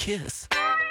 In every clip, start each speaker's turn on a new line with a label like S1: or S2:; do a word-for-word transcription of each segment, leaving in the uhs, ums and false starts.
S1: Kiss.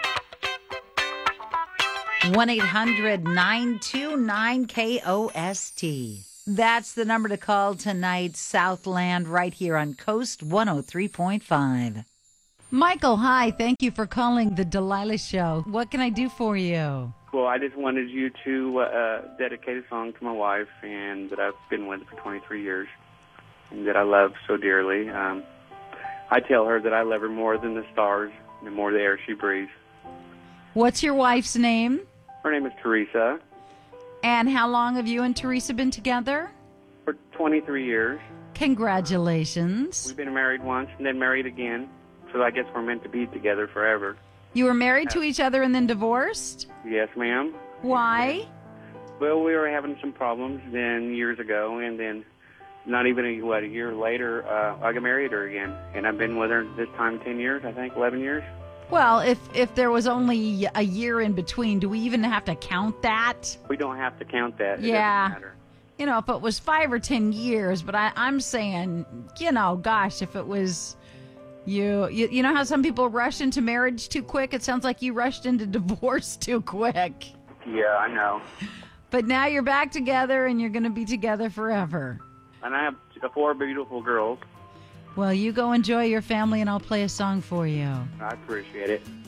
S2: one eight hundred nine two nine K O S T. That's the number to call tonight, Southland, right here on Coast one oh three point five. Michael, hi. Thank you for calling the Delilah Show. What can I do for you?
S3: Well, I just wanted you to uh, dedicate a song to my wife, and that I've been with for twenty-three years, and that I love so dearly. Um, I tell her that I love her more than the stars and more the air she breathes.
S2: What's your wife's name?
S3: Her name is Teresa.
S2: And how long have you and Teresa been together?
S3: For twenty-three years.
S2: Congratulations.
S3: We've been married once and then married again, so I guess we're meant to be together forever.
S2: You were married to each other and then divorced?
S3: Yes, ma'am.
S2: Why?
S3: Well, we were having some problems then years ago, and then not even a, what, a year later, uh, I got married her again. And I've been with her this time ten years, I think, eleven years.
S2: Well, if if there was only a year in between, do we even have to count that?
S3: We don't have to count that. It
S2: Yeah.
S3: doesn't matter.
S2: You know, if it was five or ten years, but I, I'm saying, you know, gosh, if it was you, you, you know how some people rush into marriage too quick? It sounds like you rushed into divorce too quick.
S3: Yeah, I know.
S2: But now you're back together and you're going to be together forever.
S3: And I have four beautiful girls.
S2: Well, you go enjoy your family and I'll play a song for you.
S3: I appreciate it.